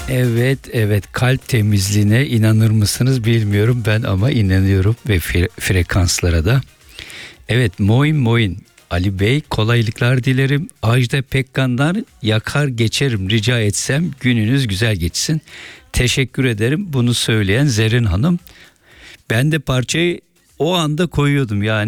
Evet, evet, kalp temizliğine inanır mısınız bilmiyorum ben ama inanıyorum ve frekanslara da. Evet, moin moin. Ali Bey, kolaylıklar dilerim. Ajda Pekkan'dan yakar geçerim rica etsem gününüz güzel geçsin. Teşekkür ederim, bunu söyleyen Zerrin Hanım. Ben de parçayı o anda koyuyordum yani.